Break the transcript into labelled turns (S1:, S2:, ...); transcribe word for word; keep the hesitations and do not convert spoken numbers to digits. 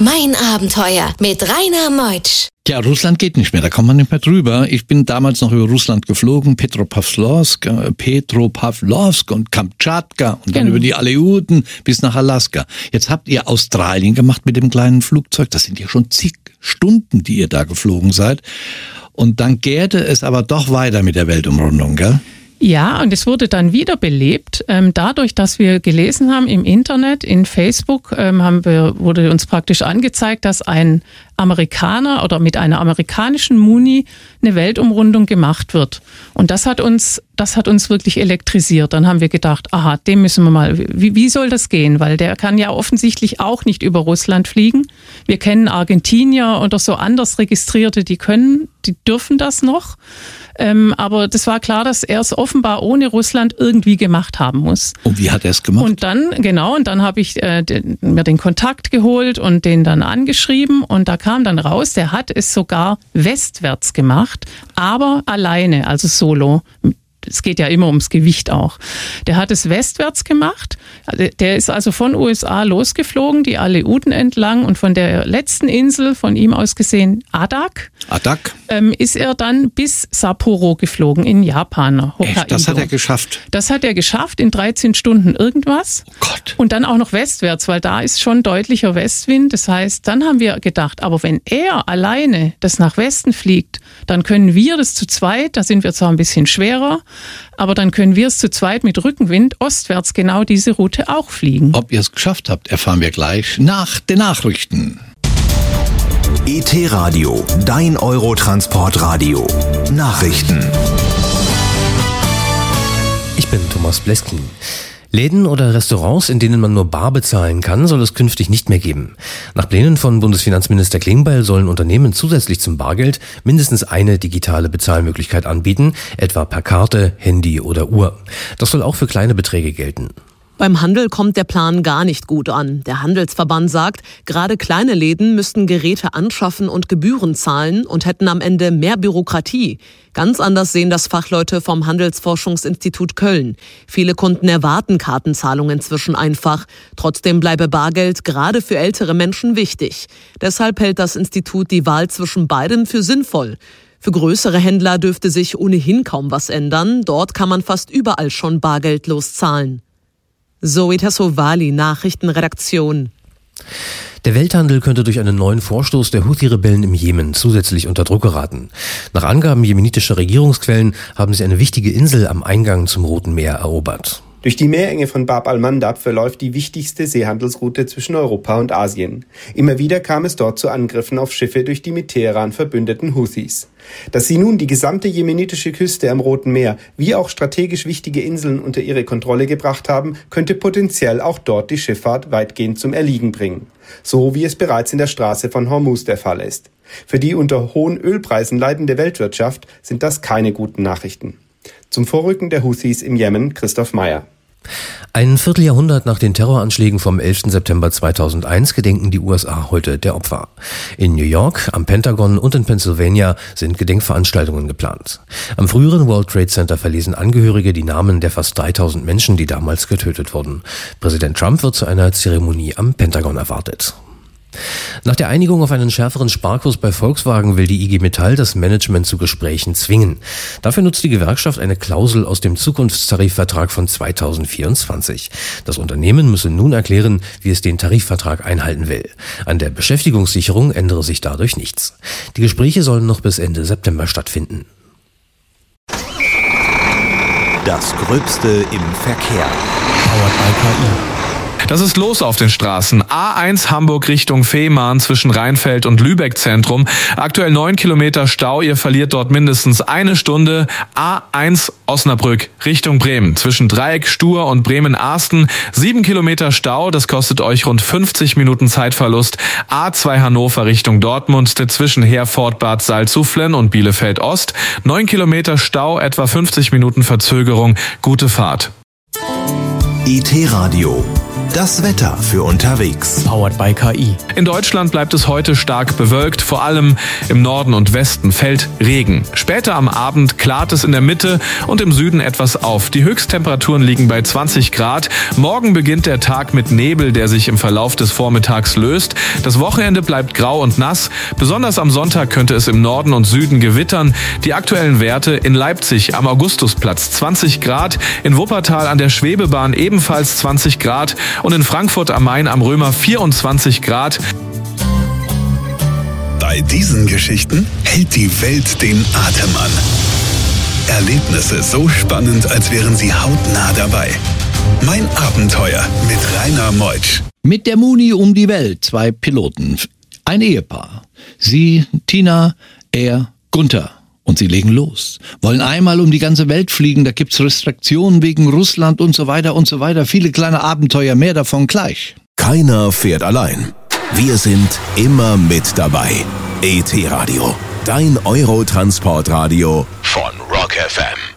S1: Mein Abenteuer mit Rainer Meutsch.
S2: Ja, Russland geht nicht mehr, da kommt man nicht mehr drüber. Ich bin damals noch über Russland geflogen, Petropavlovsk, Petropavlovsk und Kamtschatka und dann
S3: genau.
S2: über die Aleuten bis nach Alaska. Jetzt habt ihr Australien gemacht mit dem kleinen Flugzeug. Das sind ja schon zig Stunden, die ihr da geflogen seid. Und dann gärte es aber doch weiter mit der Weltumrundung, gell?
S3: Ja, und es wurde dann wiederbelebt. Ähm, dadurch, dass wir gelesen haben im Internet, in Facebook, ähm, haben wir, wurde uns praktisch angezeigt, dass ein Amerikaner oder mit einer amerikanischen Muni eine Weltumrundung gemacht wird. Und das hat uns, das hat uns wirklich elektrisiert. Dann haben wir gedacht, aha, dem müssen wir mal, wie, wie soll das gehen? Weil der kann ja offensichtlich auch nicht über Russland fliegen. Wir kennen Argentinier oder so anders Registrierte, die können, die dürfen das noch. Ähm, aber das war klar, dass er es offenbar ohne Russland irgendwie gemacht haben muss.
S2: Und wie hat er es gemacht?
S3: Und dann, genau, und dann habe ich äh, den, mir den Kontakt geholt und den dann angeschrieben und da kam dann raus, der hat es sogar westwärts gemacht, aber alleine, also solo. Es geht ja immer ums Gewicht auch. Der hat es westwärts gemacht. Der ist also von U S A losgeflogen, die Aleuten entlang und von der letzten Insel, von ihm aus gesehen Adak,
S2: Adak?
S3: Ähm, ist er dann bis Sapporo geflogen in Japan.
S2: Echt? Das hat er geschafft?
S3: Das hat er geschafft in dreizehn Stunden irgendwas.
S2: Oh Gott.
S3: Und dann auch noch westwärts, weil da ist schon deutlicher Westwind. Das heißt, dann haben wir gedacht, aber wenn er alleine das nach Westen fliegt, dann können wir das zu zweit, da sind wir zwar ein bisschen schwerer, aber dann können wir es zu zweit mit Rückenwind ostwärts genau diese Route auch fliegen.
S2: Ob ihr es geschafft habt, erfahren wir gleich nach den Nachrichten.
S4: E T-Radio, dein Eurotransportradio. Nachrichten.
S5: Ich bin Thomas Bleskin. Läden oder Restaurants, in denen man nur bar bezahlen kann, soll es künftig nicht mehr geben. Nach Plänen von Bundesfinanzminister Klingbeil sollen Unternehmen zusätzlich zum Bargeld mindestens eine digitale Bezahlmöglichkeit anbieten, etwa per Karte, Handy oder Uhr. Das soll auch für kleine Beträge gelten.
S6: Beim Handel kommt der Plan gar nicht gut an. Der Handelsverband sagt, gerade kleine Läden müssten Geräte anschaffen und Gebühren zahlen und hätten am Ende mehr Bürokratie. Ganz anders sehen das Fachleute vom Handelsforschungsinstitut Köln. Viele Kunden erwarten Kartenzahlungen inzwischen einfach. Trotzdem bleibe Bargeld gerade für ältere Menschen wichtig. Deshalb hält das Institut die Wahl zwischen beidem für sinnvoll. Für größere Händler dürfte sich ohnehin kaum was ändern. Dort kann man fast überall schon bargeldlos zahlen. Zoe Tassovali, Nachrichtenredaktion.
S5: Der Welthandel könnte durch einen neuen Vorstoß der Houthi-Rebellen im Jemen zusätzlich unter Druck geraten. Nach Angaben jemenitischer Regierungsquellen haben sie eine wichtige Insel am Eingang zum Roten Meer erobert.
S7: Durch die Meerenge von Bab al-Mandab verläuft die wichtigste Seehandelsroute zwischen Europa und Asien. Immer wieder kam es dort zu Angriffen auf Schiffe durch die mit Teheran verbündeten Houthis. Dass sie nun die gesamte jemenitische Küste am Roten Meer wie auch strategisch wichtige Inseln unter ihre Kontrolle gebracht haben, könnte potenziell auch dort die Schifffahrt weitgehend zum Erliegen bringen. So wie es bereits in der Straße von Hormuz der Fall ist. Für die unter hohen Ölpreisen leidende Weltwirtschaft sind das keine guten Nachrichten. Zum Vorrücken der Houthis im Jemen, Christoph Meyer.
S5: Ein Vierteljahrhundert nach den Terroranschlägen vom elften September zweitausendeins gedenken die U S A heute der Opfer. In New York, am Pentagon und in Pennsylvania sind Gedenkveranstaltungen geplant. Am früheren World Trade Center verlesen Angehörige die Namen der fast dreitausend Menschen, die damals getötet wurden. Präsident Trump wird zu einer Zeremonie am Pentagon erwartet. Nach der Einigung auf einen schärferen Sparkurs bei Volkswagen will die I G Metall das Management zu Gesprächen zwingen. Dafür nutzt die Gewerkschaft eine Klausel aus dem Zukunftstarifvertrag von zweitausendvierundzwanzig. Das Unternehmen müsse nun erklären, wie es den Tarifvertrag einhalten will. An der Beschäftigungssicherung ändere sich dadurch nichts. Die Gespräche sollen noch bis Ende September stattfinden.
S4: Das Gröbste im Verkehr.
S5: Powered by K I.
S8: Das ist los auf den Straßen. A eins Hamburg Richtung Fehmarn zwischen Rheinfeld und Lübeck Zentrum. Aktuell neun Kilometer Stau. Ihr verliert dort mindestens eine Stunde. A eins Osnabrück Richtung Bremen zwischen Dreieck Stur und Bremen-Arsten. Sieben Kilometer Stau. Das kostet euch rund fünfzig Minuten Zeitverlust. A zwei Hannover Richtung Dortmund zwischen Herford Bad Salzuflen und Bielefeld Ost. Neun Kilometer Stau, etwa fünfzig Minuten Verzögerung. Gute Fahrt.
S4: E T-Radio, Das Wetter für unterwegs.
S9: Powered by K I.
S8: In Deutschland bleibt es heute stark bewölkt. Vor allem im Norden und Westen fällt Regen. Später am Abend klart es in der Mitte und im Süden etwas auf. Die Höchsttemperaturen liegen bei zwanzig Grad. Morgen beginnt der Tag mit Nebel, der sich im Verlauf des Vormittags löst. Das Wochenende bleibt grau und nass. Besonders am Sonntag könnte es im Norden und Süden gewittern. Die aktuellen Werte: in Leipzig am Augustusplatz zwanzig Grad, in Wuppertal an der Schwebebahn ebenfalls zwanzig Grad und in Frankfurt am Main am Römer vierundzwanzig Grad.
S10: Bei diesen Geschichten hält die Welt den Atem an. Erlebnisse so spannend, als wären sie hautnah dabei. Mein Abenteuer mit Rainer Meutsch.
S2: Mit der Muni um die Welt, zwei Piloten, ein Ehepaar. Sie, Tina, er, Gunther. Und sie legen los. Wollen einmal um die ganze Welt fliegen, da gibt's Restriktionen wegen Russland und so weiter und so weiter. Viele kleine Abenteuer, mehr davon gleich.
S4: Keiner fährt allein. Wir sind immer mit dabei. E T Radio, dein Eurotransportradio
S10: Von Rock F M.